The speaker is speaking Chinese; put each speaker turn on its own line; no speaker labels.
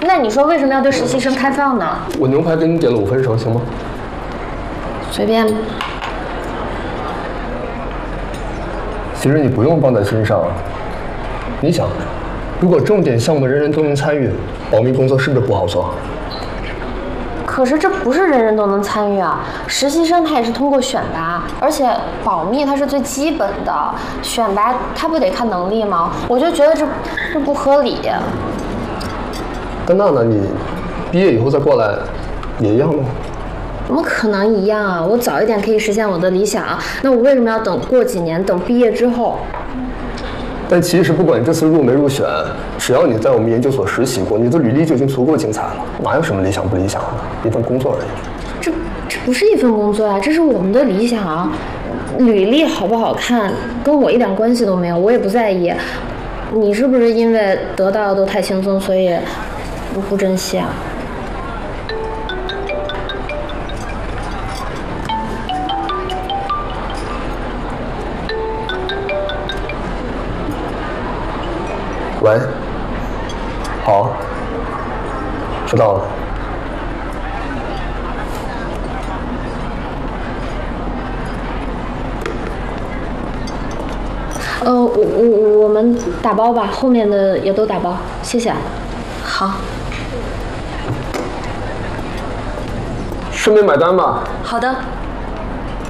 那你说为什么要对实习生开放呢？
我牛排给你点了5分熟，行吗？
随便。
其实你不用放在心上。你想，如果重点项目人人都能参与，保密工作是不是不好做？
可是这不是人人都能参与啊！实习生他也是通过选拔，而且保密它是最基本的，选拔他不得看能力吗？我就觉得这不合理。
跟娜娜，你毕业以后再过来，也一样吗？
怎么可能一样啊！我早一点可以实现我的理想，那我为什么要等过几年，等毕业之后？
但其实不管你这次入没入选，只要你在我们研究所实习过，你的履历就已经足够精彩了，哪有什么理想不理想的，一份工作而已。
这不是一份工作啊，这是我们的理想啊！履历好不好看跟我一点关系都没有，我也不在意。你是不是因为得到的都太轻松，所以不珍惜啊？
喂，好，知道了。
我们打包吧，后面的也都打包，谢谢。好。
顺便买单吧。
好的。